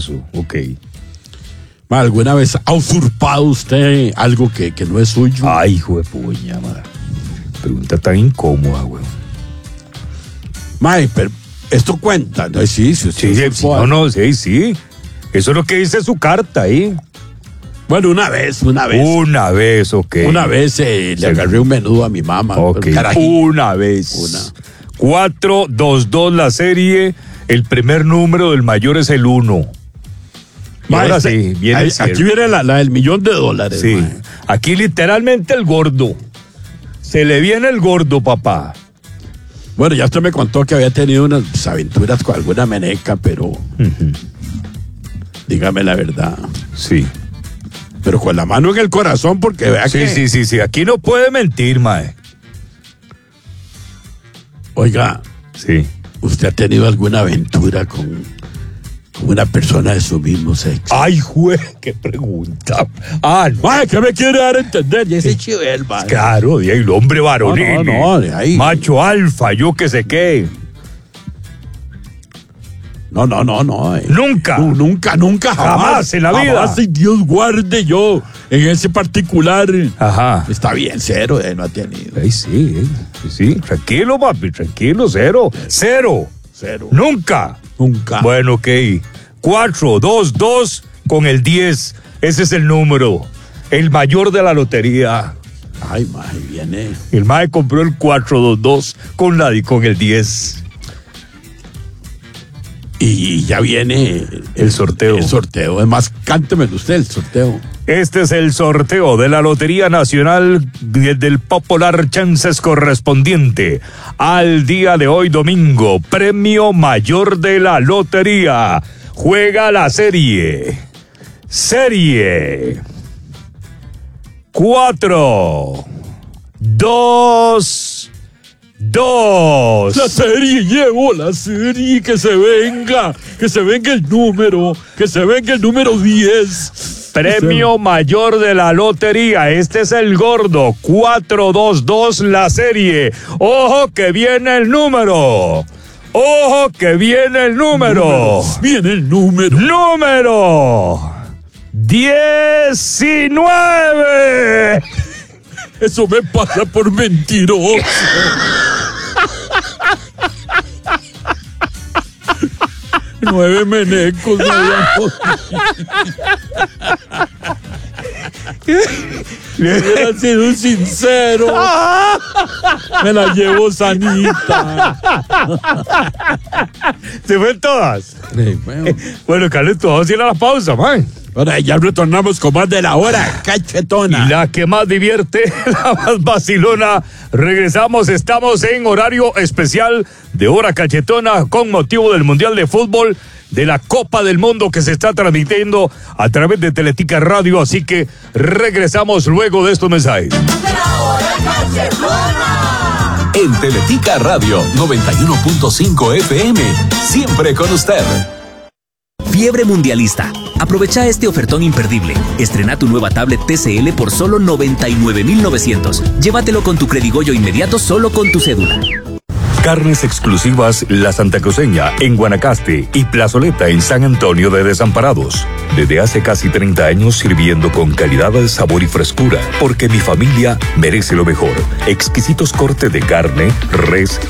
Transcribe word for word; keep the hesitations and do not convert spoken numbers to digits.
caso, ok. Ma, ¿alguna vez ha usurpado usted algo que, que no es suyo? Ay, hijo de puña, ma. Pregunta tan incómoda, güey. Ma, pero esto cuenta, ¿no? Sí, sí, sí, sí, sí, no, no, sí, sí. Eso es lo que dice su carta ahí. Bueno, una vez, una vez. Una vez, ok. Una vez eh, le sí. agarré un menudo a mi mamá. Ok, una vez. Una. cuatro dos dos la serie, el primer número del mayor es el uno. Ma, ahora este, sí, viene ahí, aquí viene la, la del millón de dólares. Sí, ma. Aquí literalmente el gordo. Se le viene el gordo, papá. Bueno, ya usted me contó que había tenido unas aventuras con alguna meneca, pero... Uh-huh. Dígame la verdad. Sí. Pero con la mano en el corazón, porque vea sí, que... Sí, sí, sí, aquí no puede mentir, mae. Oiga. Sí. ¿Usted ha tenido alguna aventura con, con una persona de su mismo sexo? Ay, güey, qué pregunta. Ah, no. Ay, ¿qué me quiere dar a entender? Y ese chivel, mae. Claro, de ahí el hombre varonil. No, no, no, de ahí. Macho alfa, yo que sé qué. No, no, no, no. Eh. Nunca. No, nunca, nunca, jamás. Jamás en la vida. Jamás, y Dios guarde yo en ese particular. Ajá. Está bien, cero, eh, no ha tenido. Ay, sí, eh. sí, sí. Tranquilo, papi, tranquilo, cero. Cero. Cero. Nunca. Nunca. Bueno, ok. Cuatro, dos, dos con el diez. Ese es el número. El mayor de la lotería. Ay, mae, viene. El mae compró el cuatro dos dos con la con el diez. Y ya viene el sorteo. El sorteo. Además, cántemelo usted el sorteo. Este es el sorteo de la Lotería Nacional del Popular Chances correspondiente al día de hoy domingo. Premio mayor de la lotería. Juega la serie. Serie. Cuatro. Dos. Dos. La serie, llevo la serie, que se venga, que se venga el número, que se venga el número diez. Premio mayor de la lotería, este es el gordo, cuatro dos dos la serie. Ojo que viene el número. Ojo que viene el número. número. Viene el número. Número diecinueve. Eso me pasa por mentiroso. Nueve menecos me hubiera sido un sincero. Me la llevo sanita. ¿Se fue todas? Sí, bueno. Bueno, Carlitos, vamos a ir a la pausa, man. Ahora ya retornamos con más de la hora cachetona. Y la que más divierte, la más vacilona. Regresamos, estamos en horario especial de hora cachetona con motivo del Mundial de Fútbol de la Copa del Mundo que se está transmitiendo a través de Teletica Radio. Así que regresamos luego de estos mensajes. La hora cachetona. En Teletica Radio noventa y uno punto cinco F M. Siempre con usted. Fiebre mundialista. Aprovecha este ofertón imperdible. Estrena tu nueva tablet T C L por solo noventa y nueve mil novecientos. Llévatelo con tu Credigoyo inmediato solo con tu cédula. Carnes exclusivas La Santa Cruceña en Guanacaste y Plazoleta en San Antonio de Desamparados. Desde hace casi treinta años sirviendo con calidad, sabor y frescura, porque mi familia merece lo mejor. Exquisitos cortes de carne, res